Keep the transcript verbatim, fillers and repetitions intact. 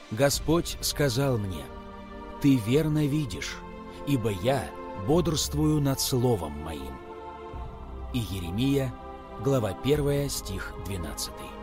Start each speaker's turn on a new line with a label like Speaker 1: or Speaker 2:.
Speaker 1: Господь сказал мне: «Ты верно видишь, ибо я бодрствую над словом моим». И Иеремия, глава первая, стих двенадцатый.